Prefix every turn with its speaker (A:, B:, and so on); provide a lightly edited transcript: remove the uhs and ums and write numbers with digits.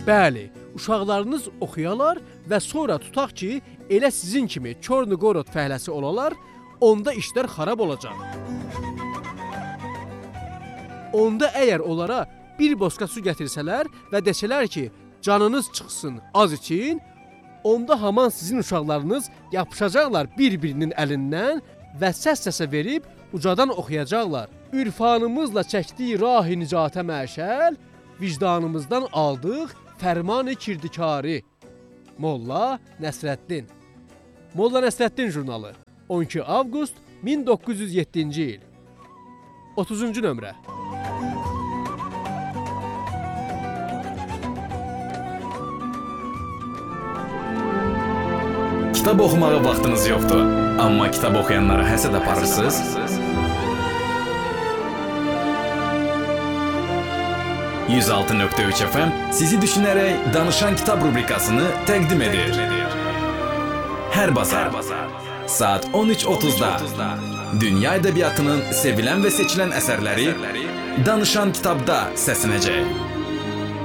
A: Bəli, uşaqlarınız oxuyalar və sonra tutaq ki, elə sizin kimi Çornu-Qorod fəhləsi olalar, onda işlər xarab olacaq. Onda əgər onlara bir boska su gətirsələr və desələr ki, canınız çıxsın az için, onda haman sizin uşaqlarınız yapışacaqlar bir-birinin əlindən və səs-səsə verib ucadan oxuyacaqlar. Ürfanımızla çəkdiyi rahi nicatə məşəl, vicdanımızdan aldıq fərman-ı kirdikari. Molla Nəsrəddin. Molla Nəsrəddin jurnalı. 12 avqust 1907-ci il. 30-cu nömrə.
B: Kitab oxumağa vaxtınız yoxdur, amma kitab oxuyanlara həsəd aparırsınız. %106.3 FM sizi düşünərək Danışan Kitab rubrikasını təqdim edir. Hər bazar saat 13:30-da dünya ədəbiyyatının sevilən və seçilən əsərləri Danışan Kitabda səslənəcək.